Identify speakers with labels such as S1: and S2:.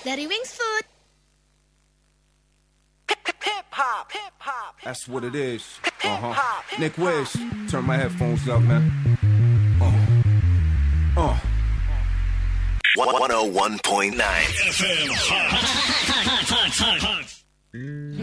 S1: Dari Wings Food.
S2: Hip-hop, hip-hop.
S3: That's what it is. Nick Wiz, turn my headphones up, man.
S4: 101.9 FM.